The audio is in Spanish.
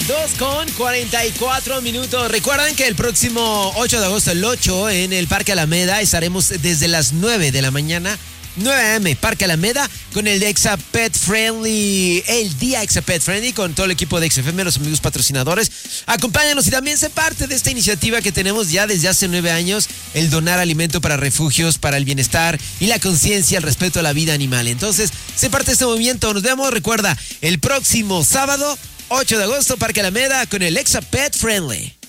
2:44. Recuerden que el próximo 8 de agosto, el 8, en el Parque Alameda, estaremos desde las 9 de la mañana, 9 a.m., Parque Alameda, con el Exa Pet Friendly, el día Exa Pet Friendly, con todo el equipo de XFM, los amigos patrocinadores. Acompáñanos y también sé parte de esta iniciativa que tenemos ya desde hace 9 años, el donar alimento para refugios, para el bienestar y la conciencia, el respeto a la vida animal. Entonces, sé parte de este movimiento. Nos vemos, recuerda, el próximo sábado, 8 de agosto, Parque Alameda, con el Exa Pet Friendly.